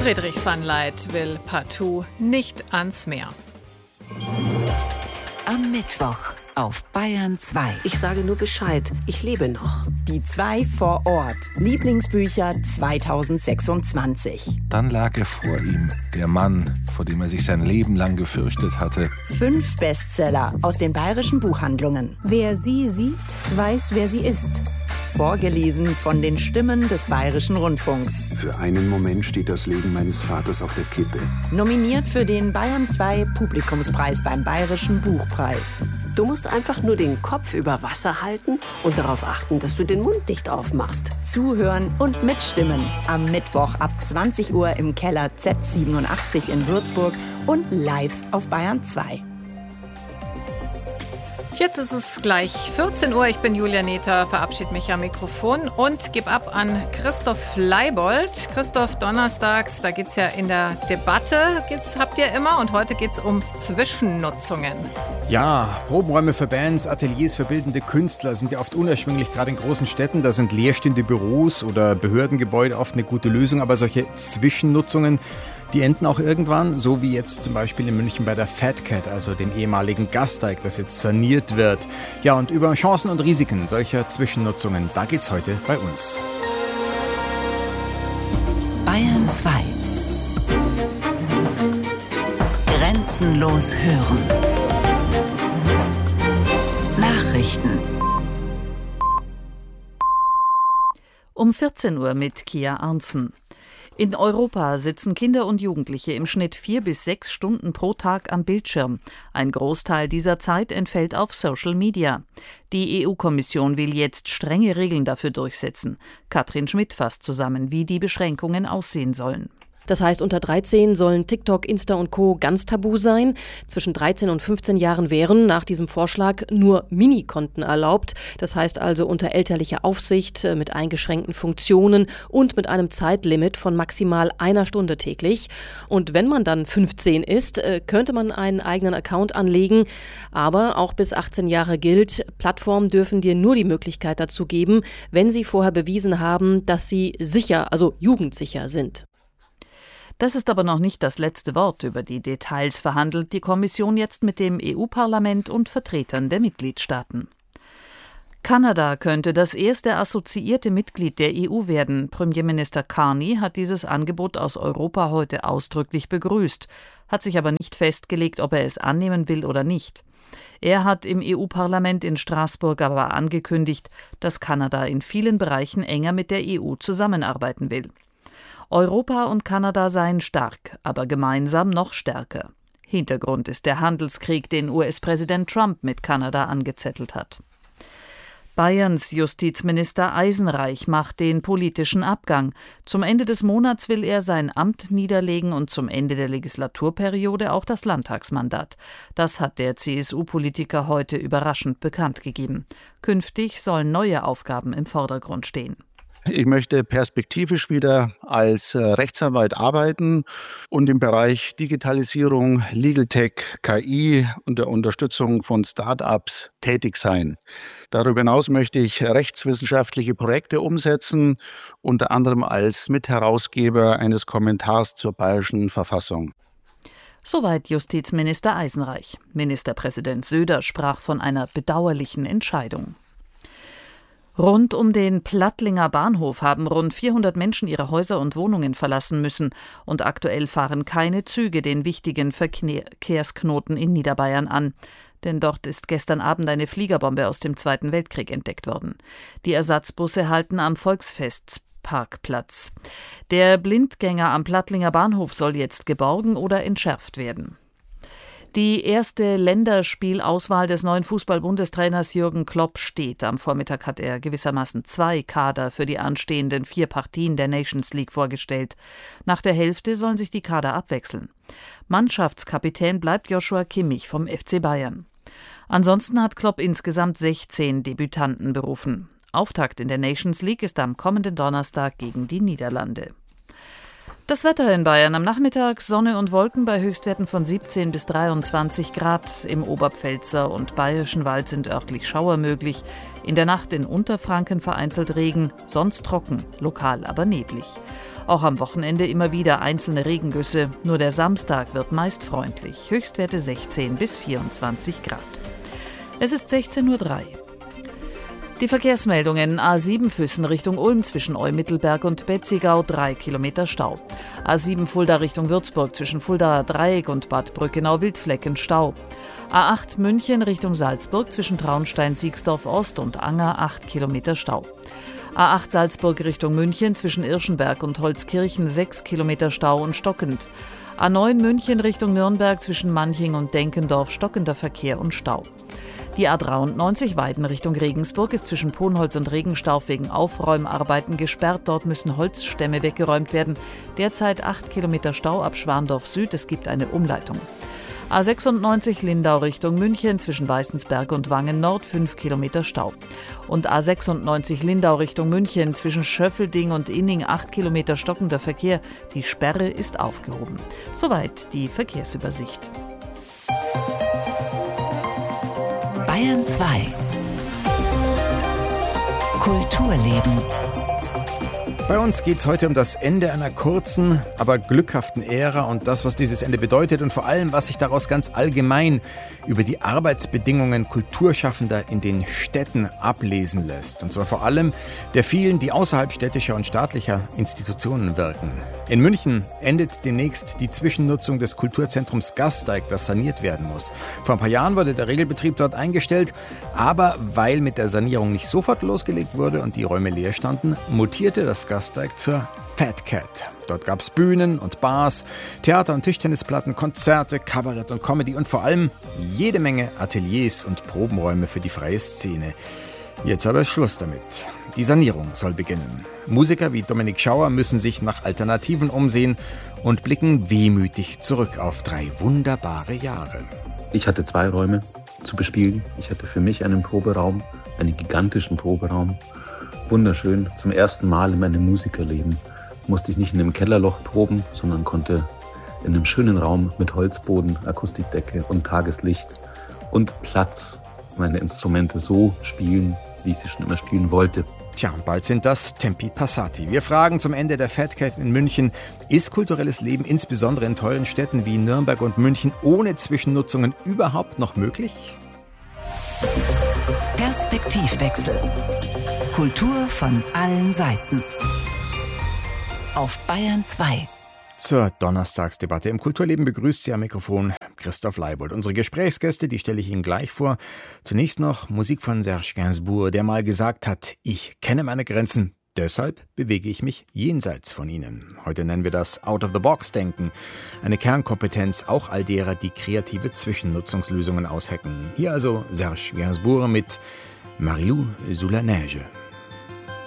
Friedrich Sunlight will partout nicht ans Meer. Am Mittwoch auf Bayern 2. Ich sage nur Bescheid, ich lebe noch. Die 2 vor Ort. Lieblingsbücher 2026. Dann lag er vor ihm, der Mann, vor dem er sich sein Leben lang gefürchtet hatte. 5 Bestseller aus den bayerischen Buchhandlungen. Wer sie sieht, weiß, wer sie ist. Vorgelesen von den Stimmen des Bayerischen Rundfunks. Für einen Moment steht das Leben meines Vaters auf der Kippe. Nominiert für den Bayern 2 Publikumspreis beim Bayerischen Buchpreis. Du musst einfach nur den Kopf über Wasser halten und darauf achten, dass du den Mund nicht aufmachst. Zuhören und mitstimmen. Am Mittwoch ab 20 Uhr im Keller Z87 in Würzburg und live auf Bayern 2. Jetzt ist es gleich 14 Uhr. Ich bin Julia Nether, verabschiede mich am Mikrofon und gebe ab an Christoph Leibold. Christoph, donnerstags, da geht es ja in der Debatte, habt ihr immer, und heute geht es um Zwischennutzungen. Ja, Probenräume für Bands, Ateliers für bildende Künstler sind ja oft unerschwinglich, gerade in großen Städten. Da sind leerstehende Büros oder Behördengebäude oft eine gute Lösung, aber solche Zwischennutzungen, die enden auch irgendwann, so wie jetzt zum Beispiel in München bei der Fat Cat, also dem ehemaligen Gasteig, das jetzt saniert wird. Ja, und über Chancen und Risiken solcher Zwischennutzungen, da geht's heute bei uns. Bayern 2. Grenzenlos hören. Nachrichten. Um 14 Uhr mit Kia Arntzen. In Europa sitzen Kinder und Jugendliche im Schnitt 4 bis 6 Stunden pro Tag am Bildschirm. Ein Großteil dieser Zeit entfällt auf Social Media. Die EU-Kommission will jetzt strenge Regeln dafür durchsetzen. Katrin Schmidt fasst zusammen, wie die Beschränkungen aussehen sollen. Das heißt, unter 13 sollen TikTok, Insta und Co. ganz tabu sein. Zwischen 13 und 15 Jahren wären nach diesem Vorschlag nur Minikonten erlaubt. Das heißt also unter elterlicher Aufsicht, mit eingeschränkten Funktionen und mit einem Zeitlimit von maximal 1 Stunde täglich. Und wenn man dann 15 ist, könnte man einen eigenen Account anlegen. Aber auch bis 18 Jahre gilt, Plattformen dürfen dir nur die Möglichkeit dazu geben, wenn sie vorher bewiesen haben, dass sie sicher, also jugendsicher sind. Das ist aber noch nicht das letzte Wort. Über die Details verhandelt die Kommission jetzt mit dem EU-Parlament und Vertretern der Mitgliedstaaten. Kanada könnte das erste assoziierte Mitglied der EU werden. Premierminister Carney hat dieses Angebot aus Europa heute ausdrücklich begrüßt, hat sich aber nicht festgelegt, ob er es annehmen will oder nicht. Er hat im EU-Parlament in Straßburg aber angekündigt, dass Kanada in vielen Bereichen enger mit der EU zusammenarbeiten will. Europa und Kanada seien stark, aber gemeinsam noch stärker. Hintergrund ist der Handelskrieg, den US-Präsident Trump mit Kanada angezettelt hat. Bayerns Justizminister Eisenreich macht den politischen Abgang. Zum Ende des Monats will er sein Amt niederlegen und zum Ende der Legislaturperiode auch das Landtagsmandat. Das hat der CSU-Politiker heute überraschend bekannt gegeben. Künftig sollen neue Aufgaben im Vordergrund stehen. Ich möchte perspektivisch wieder als Rechtsanwalt arbeiten und im Bereich Digitalisierung, Legal Tech, KI und der Unterstützung von Start-ups tätig sein. Darüber hinaus möchte ich rechtswissenschaftliche Projekte umsetzen, unter anderem als Mitherausgeber eines Kommentars zur Bayerischen Verfassung. Soweit Justizminister Eisenreich. Ministerpräsident Söder sprach von einer bedauerlichen Entscheidung. Rund um den Plattlinger Bahnhof haben rund 400 Menschen ihre Häuser und Wohnungen verlassen müssen und aktuell fahren keine Züge den wichtigen Verkehrsknoten in Niederbayern an. Denn dort ist gestern Abend eine Fliegerbombe aus dem Zweiten Weltkrieg entdeckt worden. Die Ersatzbusse halten am Volksfestparkplatz. Der Blindgänger am Plattlinger Bahnhof soll jetzt geborgen oder entschärft werden. Die erste Länderspielauswahl des neuen Fußball-Bundestrainers Jürgen Klopp steht. Am Vormittag hat er gewissermaßen 2 Kader für die anstehenden 4 Partien der Nations League vorgestellt. Nach der Hälfte sollen sich die Kader abwechseln. Mannschaftskapitän bleibt Joshua Kimmich vom FC Bayern. Ansonsten hat Klopp insgesamt 16 Debütanten berufen. Auftakt in der Nations League ist am kommenden Donnerstag gegen die Niederlande. Das Wetter in Bayern: am Nachmittag Sonne und Wolken bei Höchstwerten von 17 bis 23 Grad. Im Oberpfälzer und Bayerischen Wald sind örtlich Schauer möglich. In der Nacht in Unterfranken vereinzelt Regen, sonst trocken, lokal aber neblig. Auch am Wochenende immer wieder einzelne Regengüsse. Nur der Samstag wird meist freundlich. Höchstwerte 16 bis 24 Grad. Es ist 16:03 Uhr. Die Verkehrsmeldungen: A7 Füssen Richtung Ulm zwischen Eumittelberg und Betzigau 3 Kilometer Stau. A7 Fulda Richtung Würzburg zwischen Fuldaer Dreieck und Bad Brückenau-Wildflecken Stau. A8 München Richtung Salzburg zwischen Traunstein-Siegsdorf Ost und Anger 8 Kilometer Stau. A8 Salzburg Richtung München zwischen Irschenberg und Holzkirchen 6 Kilometer Stau und stockend. A9 München Richtung Nürnberg zwischen Manching und Denkendorf stockender Verkehr und Stau. Die A93 Weiden Richtung Regensburg ist zwischen Ponholz und Regenstauf wegen Aufräumarbeiten gesperrt. Dort müssen Holzstämme weggeräumt werden. Derzeit 8 Kilometer Stau ab Schwandorf Süd. Es gibt eine Umleitung. A96 Lindau Richtung München zwischen Weißensberg und Wangen Nord 5 Kilometer Stau. Und A96 Lindau Richtung München zwischen Schöffelding und Inning 8 Kilometer stockender Verkehr. Die Sperre ist aufgehoben. Soweit die Verkehrsübersicht. Bayern 2. Kulturleben. Bei uns geht es heute um das Ende einer kurzen, aber glückhaften Ära und das, was dieses Ende bedeutet und vor allem, was sich daraus ganz allgemein über die Arbeitsbedingungen Kulturschaffender in den Städten ablesen lässt. Und zwar vor allem der vielen, die außerhalb städtischer und staatlicher Institutionen wirken. In München endet demnächst die Zwischennutzung des Kulturzentrums Gasteig, das saniert werden muss. Vor ein paar Jahren wurde der Regelbetrieb dort eingestellt, aber weil mit der Sanierung nicht sofort losgelegt wurde und die Räume leer standen, mutierte das Gasteig zur Fat Cat. Dort gab es Bühnen und Bars, Theater- und Tischtennisplatten, Konzerte, Kabarett und Comedy und vor allem jede Menge Ateliers und Probenräume für die freie Szene. Jetzt aber ist Schluss damit. Die Sanierung soll beginnen. Musiker wie Dominik Schauer müssen sich nach Alternativen umsehen und blicken wehmütig zurück auf 3 wunderbare Jahre. Ich hatte 2 Räume zu bespielen. Ich hatte für mich einen Proberaum, einen gigantischen Proberaum. Wunderschön. Zum ersten Mal in meinem Musikerleben musste ich nicht in einem Kellerloch proben, sondern konnte in einem schönen Raum mit Holzboden, Akustikdecke und Tageslicht und Platz meine Instrumente so spielen, wie ich sie schon immer spielen wollte. Tja, bald sind das Tempi Passati. Wir fragen zum Ende der Fat Cat in München, ist kulturelles Leben insbesondere in teuren Städten wie Nürnberg und München ohne Zwischennutzungen überhaupt noch möglich? Perspektivwechsel. Kultur von allen Seiten. Auf Bayern 2. Zur Donnerstagsdebatte im Kulturleben begrüßt Sie am Mikrofon Christoph Leibold. Unsere Gesprächsgäste, die stelle ich Ihnen gleich vor. Zunächst noch Musik von Serge Gainsbourg, der mal gesagt hat, ich kenne meine Grenzen, deshalb bewege ich mich jenseits von ihnen. Heute nennen wir das Out-of-the-Box-Denken. Eine Kernkompetenz auch all derer, die kreative Zwischennutzungslösungen aushacken. Hier also Serge Gainsbourg mit Mariou sous la neige.